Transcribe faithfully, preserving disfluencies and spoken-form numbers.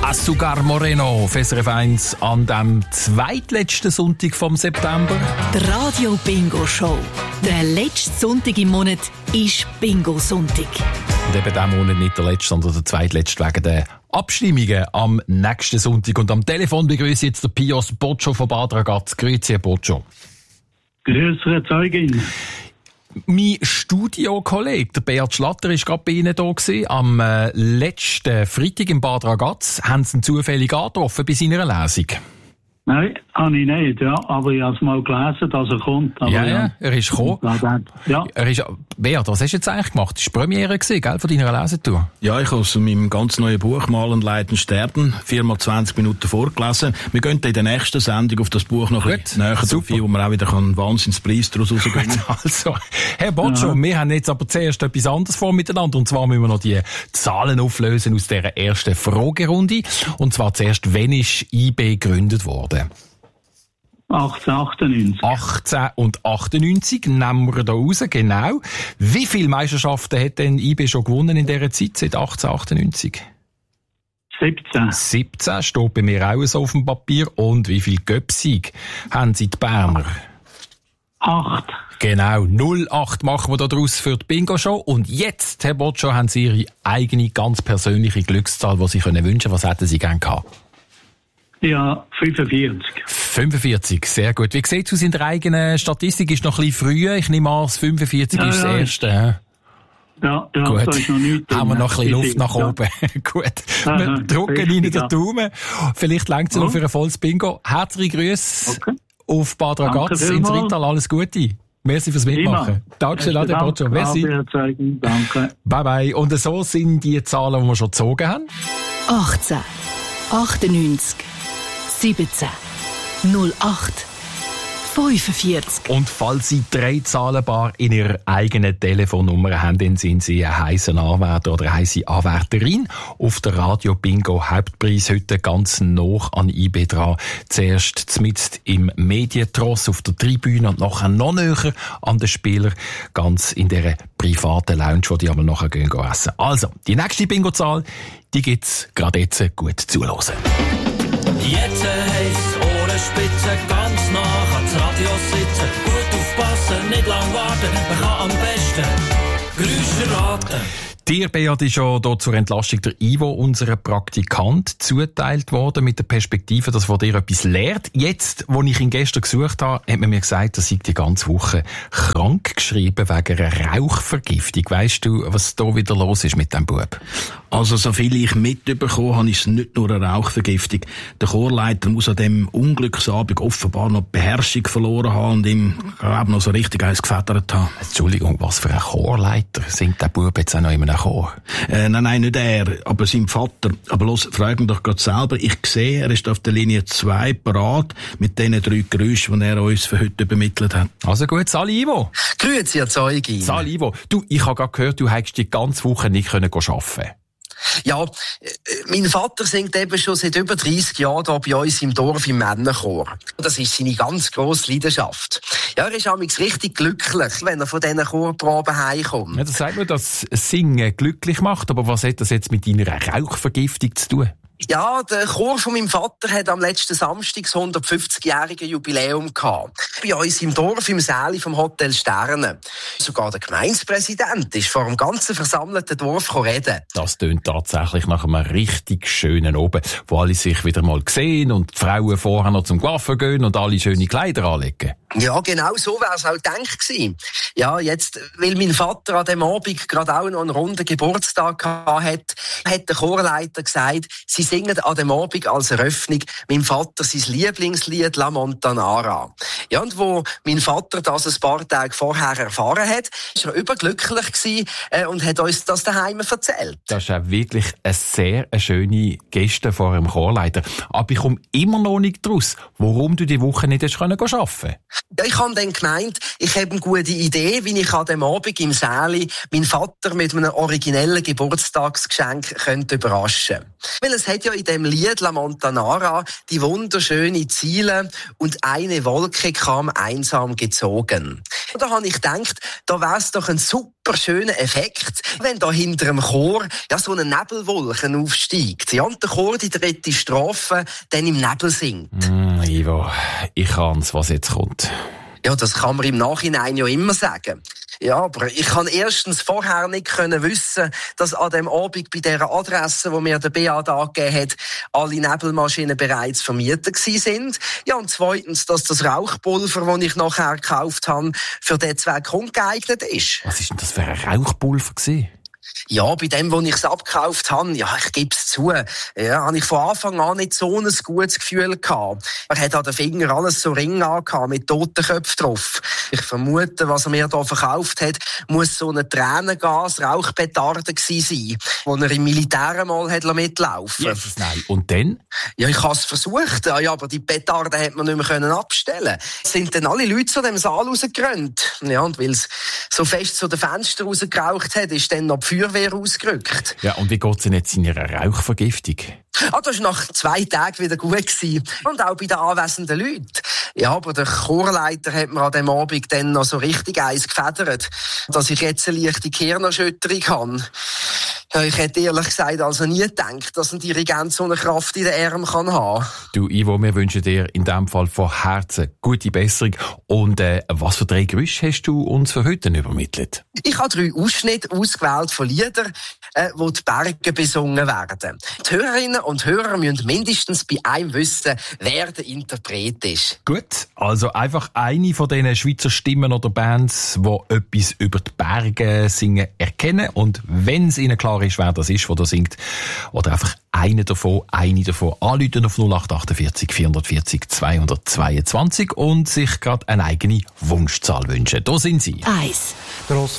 Azúcar Moreno auf S R F eins an dem zweitletzten Sonntag vom September. Die Radio Bingo Show. Der letzte Sonntag im Monat ist Bingo-Sonntag. Und eben diesen Monat nicht der letzte, sondern der zweitletzte wegen der Abstimmungen am nächsten Sonntag. Und am Telefon begrüße ich jetzt der Pius Boccio von Bad Ragaz. Grüezi, Herr Boccio. Grüße, Zeugin. Mein Studiokollege, der Beat Schlatter, war gerade bei Ihnen da gewesen. Am äh, letzten Freitag im Bad Ragaz haben Sie ihn zufällig angetroffen bei seiner Lesung. Nein, habe ich nicht, ja. Aber ich habe es mal gelesen, dass er kommt. Aber ja, ja, ja, er ist gekommen. Ja. Er ist, Beat, was hast du jetzt eigentlich gemacht? Das war die Premiere gewesen, gell, von deiner Lesetour? Ja, ich habe aus meinem ganz neuen Buch «Malen, Leiden, Sterben» viermal zwanzig Minuten vorgelesen. Wir gehen in der nächsten Sendung auf das Buch noch ein bisschen näher drauf, wo man auch wieder einen Wahnsinnspreis daraus rausgeben kann. Also, Herr Boccio, ja. Wir haben jetzt aber zuerst etwas anderes vor miteinander. Und zwar müssen wir noch die Zahlen auflösen aus dieser ersten Fragerunde. Und zwar zuerst, wann ist I B gegründet worden? achtzehnhundertachtundneunzig. achtzehnhundertachtundneunzig nehmen wir da raus, genau. Wie viele Meisterschaften hat denn I B schon gewonnen in dieser Zeit, seit achtzehnhundertachtundneunzig? siebzehn. siebzehn steht bei mir auch so auf dem Papier. Und wie viele Göpsieg haben Sie die Berner? acht. Genau, null acht machen wir da draus für die Bingo-Show. Und jetzt, Herr Boccio, haben Sie Ihre eigene, ganz persönliche Glückszahl, die Sie können wünschen. Was hätten Sie gerne gehabt? Ja, fünfundvierzig. fünfundvierzig, sehr gut. Wie sieht es aus in der eigenen Statistik? Ist noch ein bisschen früher. Ich nehme an, das fünfundvierzig ja, ist das ja. erste. Ja, ja, gut. Da ist noch nichts. Haben wir noch ein bisschen Luft nach oben. Ja. Gut. Aha, wir drücken richtig, Ihnen den ja. Daumen. Vielleicht reicht es ja. noch für ein volles Bingo. Herzliche Grüße okay. auf Bad Ragaz ins Rittal. Alles Gute. Merci fürs Mitmachen. Dankeschön, Herr Boccio. Merci. Danke. Bye bye. Und so sind die Zahlen, die wir schon gezogen haben. achtzehn, achtundneunzig, siebzehn, null acht, fünfundvierzig. Und falls Sie drei Zahlenbar in Ihrer eigenen Telefonnummer haben, dann sind Sie ein heißer Anwärter oder eine heisse Anwärterin. Auf der Radio Bingo Hauptpreis heute ganz noch an I B dran. Zuerst zmitzt im Medientross auf der Tribüne und nachher noch näher an den Spieler, ganz in dieser privaten Lounge, wo die aber nachher gehen, gehen essen. Also, die nächste Bingo-Zahl, die gibt's gerade jetzt gut zuhören. Jetzt heisst Ohrenspitze, ganz nah ans Radio sitzen. Gut aufpassen, nicht lang warten, man kann am besten Geräusche raten. Dir, Beat, ist ja hier zur Entlastung der Ivo, unser Praktikant, zuteilt worden mit der Perspektive, dass er dir etwas lehrt. Jetzt, wo ich ihn gestern gesucht habe, hat man mir gesagt, er sei die ganze Woche krank geschrieben wegen einer Rauchvergiftung. Weisst du, was da wieder los ist mit dem Bub? Also, so viel ich mitbekommen habe, ist es nicht nur eine Rauchvergiftung. Der Chorleiter muss an dem Unglücksabend offenbar noch die Beherrschung verloren haben und ihm, glaube noch so richtig eins gefedert haben. Entschuldigung, was für ein Chorleiter? Singt der Bub jetzt auch noch in einem Chor? Äh, nein, nein, nicht er, aber sein Vater. Aber los, frag ihn doch gerade selber. Ich sehe, er ist auf der Linie zwei parat mit diesen drei Geräuschen, die er uns für heute übermittelt hat. Also gut, Sali Ivo. Grüezi, Herr Zeugin. Sali Ivo. Du, ich habe gerade gehört, du hättest die ganze Woche nicht arbeiten können. Ja, mein Vater singt eben schon seit über dreissig Jahren hier bei uns im Dorf im Männerchor. Das ist seine ganz grosse Leidenschaft. Ja, er ist amigs richtig glücklich, wenn er von diesen Chorproben heimkommt. Ja, das sagt mir, dass Singen glücklich macht, aber was hat das jetzt mit deiner Rauchvergiftung zu tun? Ja, der Chor von meinem Vater hat am letzten Samstag das hundertfünfzigjährige Jubiläum gehabt. Bei uns im Dorf, im Säli vom Hotel Sterne. Sogar der Gemeindepräsident ist vor dem ganzen versammelten Dorf reden. Das tönt tatsächlich nach einem richtig schönen Oben, wo alle sich wieder mal sehen und die Frauen vorher noch zum Coiffeur gehen und alle schöne Kleider anlegen. Ja, genau so wäre es auch gedacht gewesen. Ja, jetzt, weil mein Vater an dem Abend gerade auch noch einen runden Geburtstag hat, hat der Chorleiter gesagt, sie singen an dem Abend als Eröffnung meinem Vater sein Lieblingslied La Montanara. Ja, und wo mein Vater das ein paar Tage vorher erfahren hat, war er überglücklich gewesen, äh, und hat uns das daheim erzählt. Das ist auch wirklich eine sehr eine schöne Geste vor dem Chorleiter. Aber ich komme immer noch nicht draus, warum du die Woche nicht arbeiten konntest. Ja, ich habe dann gemeint, ich habe eine gute Idee, wie ich an dem Abend im Säli meinen Vater mit einem originellen Geburtstagsgeschenk könnte überraschen. Weil es hat ja in dem Lied La Montanara die wunderschöne Ziele und eine Wolke kam einsam gezogen. Und da habe ich gedacht, da wäre es doch ein super schöner Effekt, wenn da hinter dem Chor ja so eine Nebelwolke aufsteigt. Ja, und der Chor die dritte Strophe dann im Nebel singt. Mm, Ivo, ich ahn's, was jetzt kommt. Ja, das kann man im Nachhinein ja immer sagen. Ja, aber ich kann erstens vorher nicht können wissen, dass an dem Abend bei dieser Adresse, wo mir der Beat angegeben hat, alle Nebelmaschinen bereits vermietet gewesen sind. Ja, und zweitens, dass das Rauchpulver, das ich nachher gekauft habe, für diesen Zweck ungeeignet ist. Was ist denn das für ein Rauchpulver gewesen? Ja, bei dem, wo ich es abgekauft habe, ja, ich gebe es zu, ja, habe ich von Anfang an nicht so ein gutes Gefühl gehabt. Er hat an den Fingern alles so Ringe angehabt, mit Totenköpfen drauf. Ich vermute, was er mir hier verkauft hat, muss so eine Tränengas-Rauchpetarde gewesen sein, wo er im Militär mal hat mitlaufen lassen. Jesus, nein. Und dann? Ja, ich habe es versucht, ja, aber die Petarde hat man nicht mehr abstellen. Es sind dann alle Leute zu dem Saal rausgerannt. Ja, und weil es so fest zu den Fenstern rausgeraucht hat, ist dann noch die Feuerwehr ausgerückt. Ja, und wie geht's denn jetzt in Ihrer Rauchvergiftung? Ah, das war nach zwei Tagen wieder gut gewesen. Und auch bei den anwesenden Leuten. Ja, aber der Chorleiter hat mir an dem Abend dann noch so richtig eins gefedert, dass ich jetzt eine leichte Gehirnerschütterung habe. Ja, ich hätte ehrlich gesagt also nie gedacht, dass ein Dirigent so eine Kraft in den Armen kann haben. Du, Ivo, wir wünschen dir in diesem Fall von Herzen gute Besserung. Und äh, was für drei Geräusche hast du uns für heute übermittelt? Ich habe drei Ausschnitte ausgewählt von Liedern, äh, wo die Berge besungen werden. Die Hörerinnen und Hörer müssen mindestens bei einem wissen, wer der Interpret ist. Gut, also einfach eine von diesen Schweizer Stimmen oder Bands, die etwas über die Berge singen, erkennen. Und wenn es ihnen klar ist, wer das ist, der da singt, oder einfach eine davon, eine davon anrufen auf null acht achtundvierzig vierhundertvierzig zweihundertzweiundzwanzig und sich gerade eine eigene Wunschzahl wünschen. Da sind sie. Eins.